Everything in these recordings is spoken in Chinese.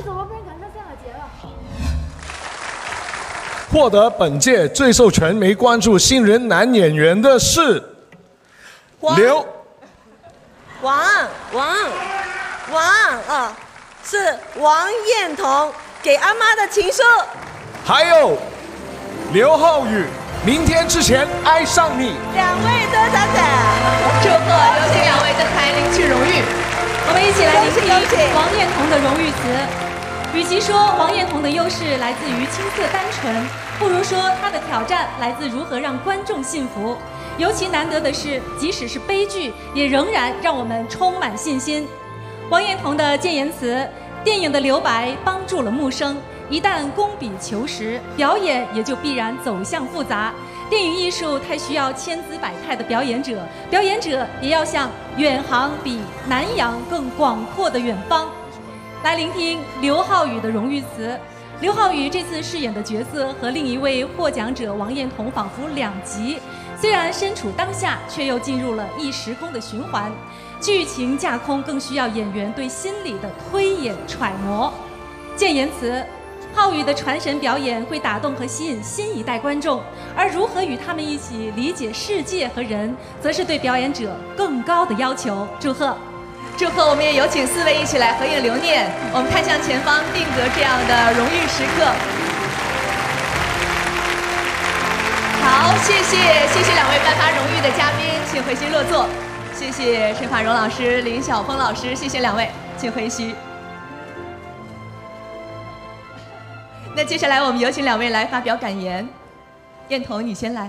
怎么被人赶上圣诞节了？ 获得本届最受传媒关注新人男演员的是刘是王彦彤给阿妈的情书， 还有刘浩宇，明天之前爱上你。 两位得奖者， 祝贺有请两位登台领取荣誉。 我们一起来聆听王彦彤的荣誉词。与其说王彦彤的优势来自于青涩单纯，不如说她的挑战来自如何让观众信服。尤其难得的是，即使是悲剧，也仍然让我们充满信心。王彦彤的谏言词：电影的留白帮助了木生，一旦工笔求实，表演也就必然走向复杂。电影艺术太需要千姿百态的表演者，表演者也要向远航比南洋更广阔的远方。来聆听刘浩宇的荣誉词。刘浩宇这次饰演的角色和另一位获奖者王彦彤仿佛两极，虽然身处当下，却又进入了异时空的循环。剧情架空更需要演员对心理的推演揣摩。谏言词：浩宇的传神表演会打动和吸引新一代观众，而如何与他们一起理解世界和人，则是对表演者更高的要求。祝贺！ 祝贺！我们也有请4位一起来合影留念。我们看向前方，定格这样的荣誉时刻。好，谢谢两位颁发荣誉的嘉宾，请回席落座。谢谢陈华荣老师、林晓峰老师，谢谢两位，请回席。那接下来我们有请两位来发表感言。彦彤，你先来。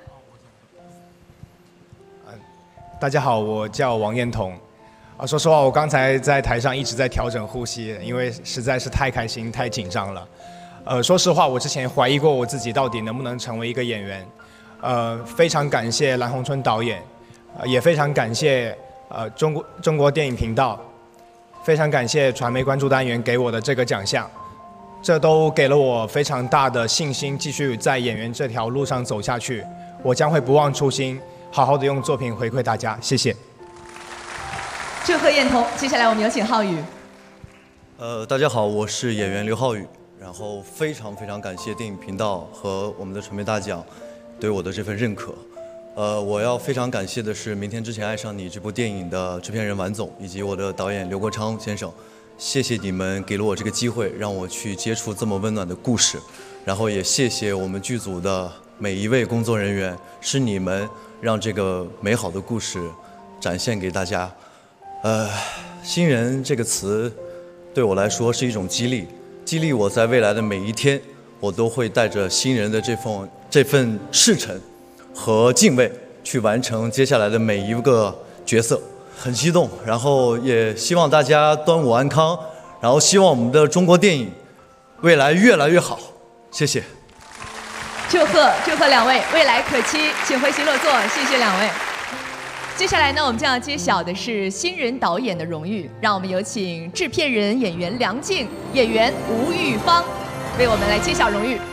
大家好，我叫王彦彤。说实话，我刚才在台上一直在调整呼吸，因为实在是太开心、太紧张了。说实话，我之前怀疑过我自己到底能不能成为一个演员。非常感谢蓝宏春导演，也非常感谢中国电影频道，非常感谢传媒关注单元给我的这个奖项，这都给了我非常大的信心，继续在演员这条路上走下去。我将会不忘初心，好好的用作品回馈大家。谢谢。 祝贺彦彤，接下来我们有请浩宇。 大家好，我是演员刘浩宇。然后非常感谢电影频道和我们的传媒大奖对我的这份认可。我要非常感谢的是《明天之前爱上你》这部电影的制片人王总以及我的导演刘国昌先生，谢谢你们给了我这个机会，让我去接触这么温暖的故事。然后也谢谢我们剧组的每一位工作人员，是你们让这个美好的故事展现给大家。新人这个词对我来说是一种激励，激励我在未来的每一天，我都会带着新人的这份赤诚和敬畏去完成接下来的每一个角色。很激动，然后也希望大家端午安康，然后希望我们的中国电影未来越来越好。谢谢。 祝贺两位，未来可期，请回席落座，谢谢两位。接下来呢，我们将要揭晓的是新人导演的荣誉，让我们有请制片人、演员梁静、演员吴玉芳为我们来揭晓荣誉。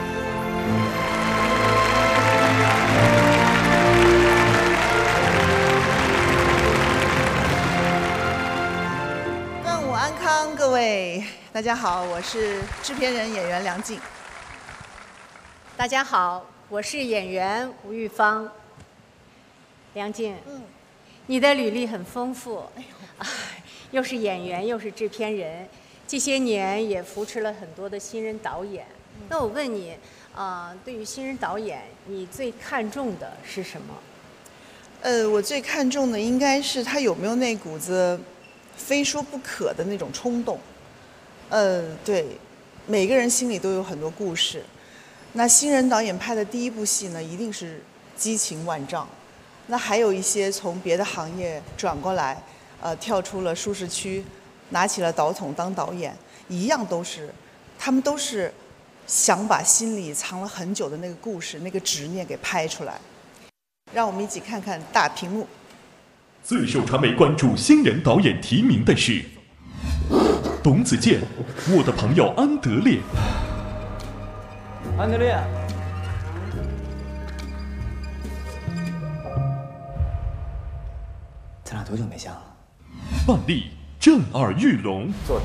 端午安康，各位，大家好，我是制片人、演员梁静。 大家好，我是演员吴玉芳。梁静，你的履历很丰富，又是演员又是制片人，这些年也扶持了很多的新人导演。那我问你，对于新人导演，你最看重的是什么？ 我最看重的应该是他有没有那股子非说不可的那种冲动。对，每个人心里都有很多故事。那新人导演拍的第一部戏呢，一定是激情万丈。那还有一些从别的行业转过来，跳出了舒适区，拿起了导筒当导演，一样他们都是想把心里藏了很久的那个故事、那个执念给拍出来。让我们一起看看大屏幕。 最受传媒关注新人导演提名的是董子健，我的朋友安德烈。 安德烈。咱俩多久没见了？ 范蠡，震耳欲聋。 做